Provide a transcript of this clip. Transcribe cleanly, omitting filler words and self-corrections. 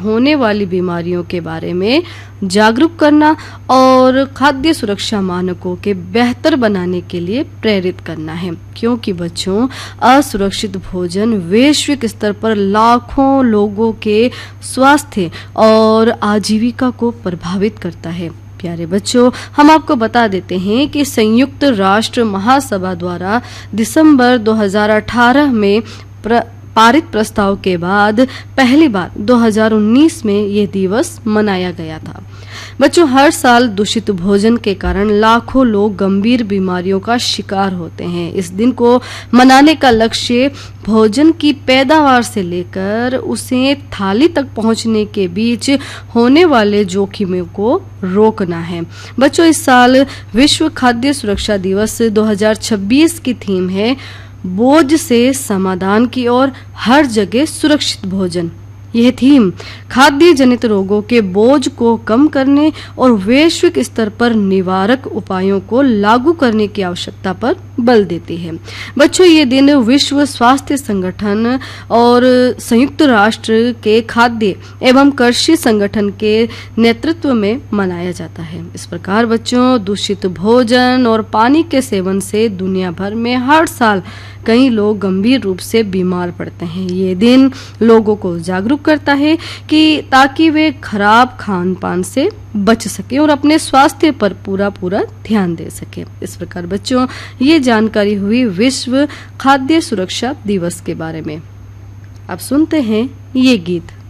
होने वाली बीमारियों के बारे में जागरूक करना और खाद्य सुरक्षा मानकों के बेहतर बनाने के लिए प्रेरित करना है, क्योंकि बच्चों असुरक्षित भोजन वैश्विक स्तर पर लाखों लोगों के स्वास्थ्य और आजीविका को प्रभावित करता है। प्यारे बच्चों, हम आपको बता देते हैं कि संयुक्त राष्ट्र महासभा द्वारा दिसंबर 2018 में पारित प्रस्ताव के बाद पहली बार 2019 में यह दिवस मनाया गया था। बच्चों, हर साल दूषित भोजन के कारण लाखों लोग गंभीर बीमारियों का शिकार होते हैं। इस दिन को मनाने का लक्ष्य भोजन की पैदावार से लेकर उसे थाली तक पहुंचने के बीच होने वाले जोखिमों को रोकना है। बच्चों, इस साल विश्व खाद्य सुरक्षा दिवस 2026 की थीम है बोझ से समाधान की ओर, हर जगह सुरक्षित भोजन। यह थीम खाद्य जनित रोगों के बोझ को कम करने और वैश्विक स्तर पर निवारक उपायों को लागू करने की आवश्यकता पर बल देती है। बच्चों, ये दिन विश्व स्वास्थ्य संगठन और संयुक्त राष्ट्र के खाद्य एवं कृषि संगठन के नेतृत्व में मनाया जाता है। इस प्रकार बच्चों, दूषित भोजन और पानी के सेवन से दुनिया भर में हर साल कई लोग गंभीर रूप से बीमार पड़ते हैं। ये दिन लोगों को जागरूक करता है कि ताकि वे खराब खान पान से बच सके और अपने स्वास्थ्य पर पूरा ध्यान दे सके। इस प्रकार बच्चों, ये जानकारी हुई विश्व खाद्य सुरक्षा दिवस के बारे में। अब सुनते हैं ये गीत।